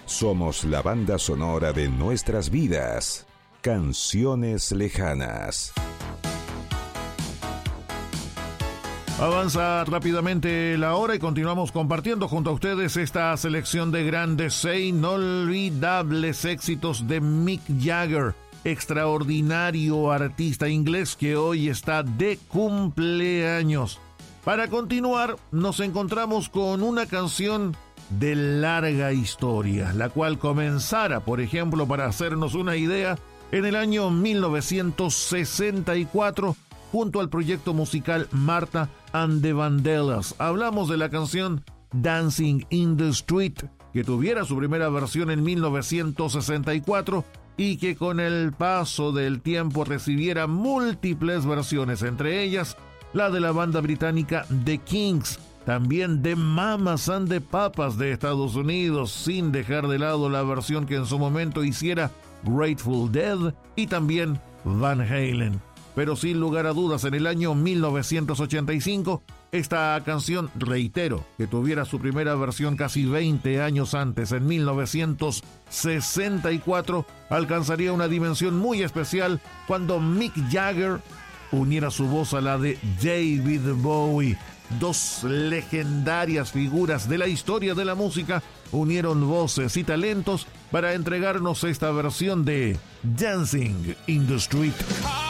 Somos la banda sonora de nuestras vidas. Canciones lejanas. Avanza rápidamente la hora y continuamos compartiendo junto a ustedes esta selección de grandes e inolvidables éxitos de Mick Jagger, extraordinario artista inglés que hoy está de cumpleaños. Para continuar, nos encontramos con una canción de larga historia, la cual comenzara, por ejemplo, para hacernos una idea, en el año 1964, junto al proyecto musical Martha and the Vandellas. Hablamos de la canción Dancing in the Street, que tuviera su primera versión en 1964 y que con el paso del tiempo recibiera múltiples versiones, entre ellas la de la banda británica The Kinks, también de Mamas and the Papas de Estados Unidos, sin dejar de lado la versión que en su momento hiciera Grateful Dead y también Van Halen. Pero sin lugar a dudas, en el año 1985, esta canción, reitero, que tuviera su primera versión casi 20 años antes, en 1964, alcanzaría una dimensión muy especial cuando Mick Jagger uniera su voz a la de David Bowie. Dos legendarias figuras de la historia de la música unieron voces y talentos para entregarnos esta versión de Dancing in the Street.